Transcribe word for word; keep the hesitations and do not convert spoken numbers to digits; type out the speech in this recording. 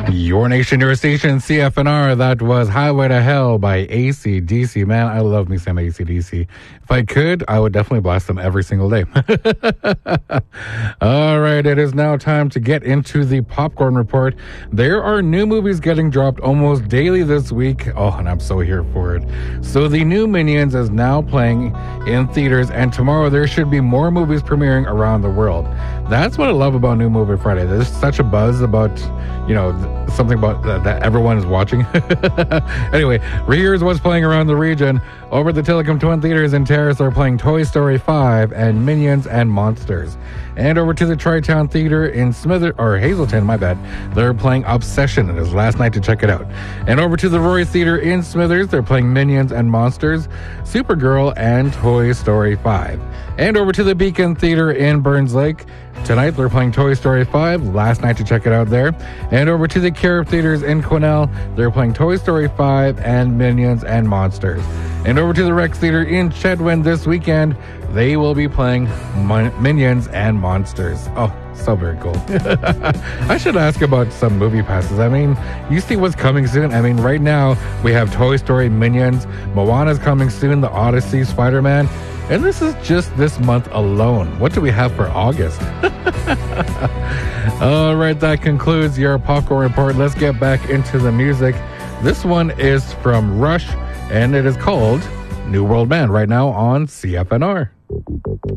Your Nation, Your Station, C F N R. That was Highway to Hell by A C D C. Man, I love me some A C D C. If I could, I would definitely blast them every single day. All right, it is now time to get into the Popcorn Report. There are new movies getting dropped almost daily this week. Oh, and I'm so here for it. So the new Minions is now playing in theaters, and tomorrow there should be more movies premiering around the world. That's what I love about New Movie Friday. There's such a buzz about, you know, something about that, that everyone is watching. Anyway, here's what's playing around the region. Over at the Telecom Twin Theaters in Terrace, they're playing Toy Story five and Minions and Monsters. And over to the Tri-Town Theater in Smither, or Hazelton, my bad, they're playing Obsession. It is last night to check it out. And over to the Roy Theater in Smithers, they're playing Minions and Monsters, Supergirl, and Toy Story five. And over to the Beacon Theater in Burns Lake, tonight they're playing Toy Story five, last night to check it out there. And over to the Carib Theaters in Quesnel, they're playing Toy Story five and Minions and Monsters. And over to the Rex Theater in Chedwin this weekend, they will be playing Mon- Minions and Monsters. Oh, so very cool. I should ask about some movie passes. I mean, you see what's coming soon. I mean, right now we have Toy Story, Minions, Moana's coming soon, The Odyssey, Spider-Man. And this is just this month alone. What do we have for August? All right, that concludes your Popcorn Report. Let's get back into the music. This one is from Rush, and it is called New World Band right now on C F N R.